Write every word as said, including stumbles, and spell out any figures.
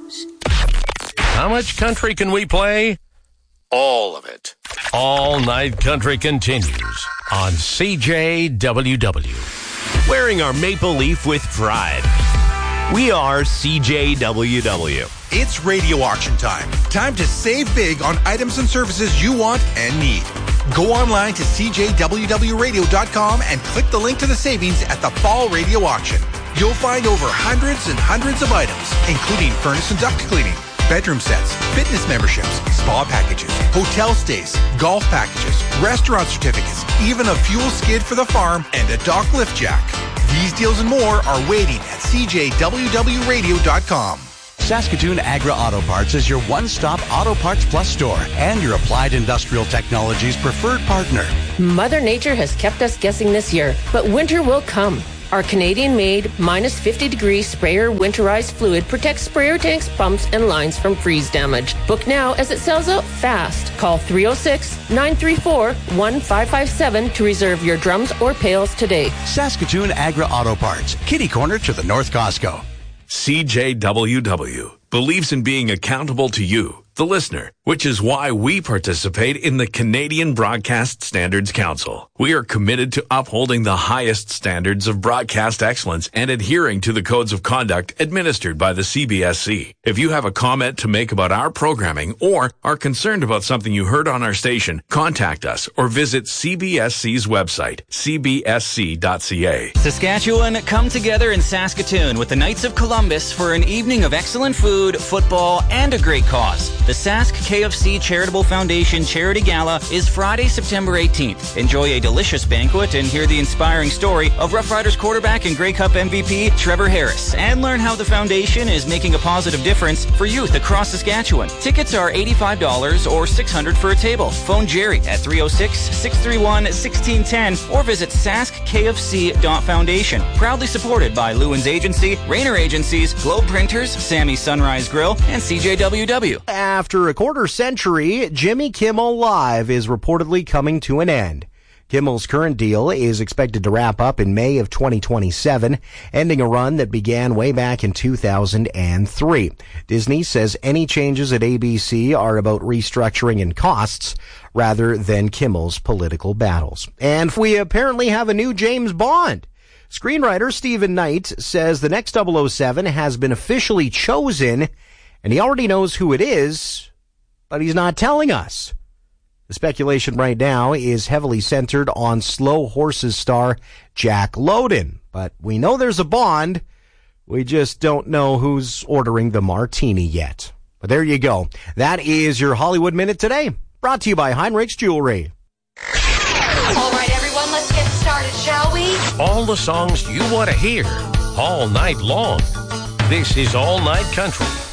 news. How much country can we play? All of it. All Night Country continues on C J W W. Wearing our maple leaf with pride. We are C J W W. It's radio auction time. Time to save big on items and services you want and need. Go online to c j w w radio dot com and click the link to the savings at the fall radio auction. You'll find over hundreds and hundreds of items, including furnace and duct cleaning, bedroom sets, fitness memberships, spa packages, hotel stays, golf packages, restaurant certificates, even a fuel skid for the farm, and a dock lift jack. These deals and more are waiting at c j w w radio dot com. Saskatoon Agra Auto Parts is your one-stop auto parts plus store and your Applied Industrial Technologies preferred partner. Mother Nature has kept us guessing this year, but winter will come. Our Canadian-made, minus fifty degree sprayer winterized fluid protects sprayer tanks, pumps, and lines from freeze damage. Book now as it sells out fast. Call three oh six, nine three four, one five five seven to reserve your drums or pails today. Saskatoon Agra Auto Parts, kitty corner to the North Costco. C J W W believes in being accountable to you, the listener, which is why we participate in the Canadian Broadcast Standards Council. We are committed to upholding the highest standards of broadcast excellence and adhering to the codes of conduct administered by the C B S C. If you have a comment to make about our programming or are concerned about something you heard on our station, contact us or visit C B S C's website, c b s c dot c a. Saskatchewan, come together in Saskatoon with the Knights of Columbus for an evening of excellent food, football, and a great cause. The Sask K F C Charitable Foundation Charity Gala is Friday, September eighteenth. Enjoy a delicious banquet and hear the inspiring story of Rough Riders quarterback and Grey Cup M V P Trevor Harris, and learn how the foundation is making a positive difference for youth across Saskatchewan. Tickets are eighty-five dollars or six hundred dollars for a table. Phone Jerry at three oh six, six three one, one six one zero or visit sask k f c dot foundation. Proudly supported by Lewin's Agency, Rayner Agencies, Globe Printers, Sammy's Sunrise Grill, and C J W W. After a quarter century, Jimmy Kimmel Live is reportedly coming to an end. Kimmel's current deal is expected to wrap up in May of twenty twenty-seven, ending a run that began way back in two thousand three. Disney says any changes at A B C are about restructuring and costs rather than Kimmel's political battles. And we apparently have a new James Bond. Screenwriter Stephen Knight says the next double oh seven has been officially chosen, and he already knows who it is, but he's not telling us. The speculation right now is heavily centered on Slow Horses star Jack Lowden. But we know there's a Bond. We just don't know who's ordering the martini yet. But there you go. That is your Hollywood Minute today. Brought to you by Heinrich's Jewelry. All right, everyone, let's get started, shall we? All the songs you want to hear all night long. This is All Night Country